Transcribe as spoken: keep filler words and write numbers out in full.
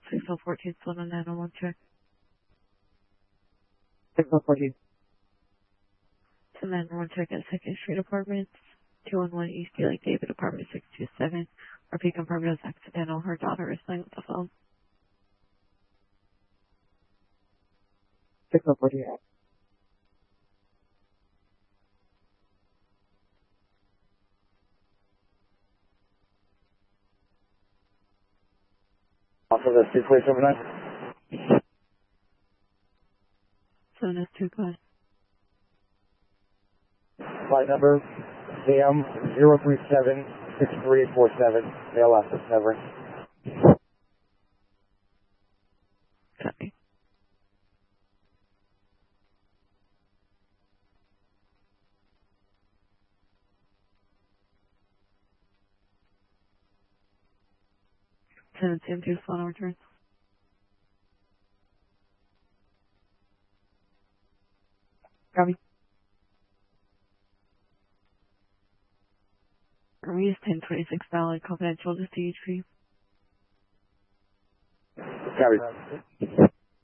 six oh fourteen, still on nine oh one check. six oh fourteen. To nine oh one check at Second Street Apartments, two one one East Lake David, Apartment six two seven. Repeat, confirmed it was accidental. Her daughter is playing with the phone. six oh fourteen. Off of the six way seven nine. seven S two, go ahead. Flight number C M zero three seven six three eight four seven. Mail access never. Copy. seven C M two, phone return. Copy. Army is ten twenty-six valid, confidential to C H P. Copy.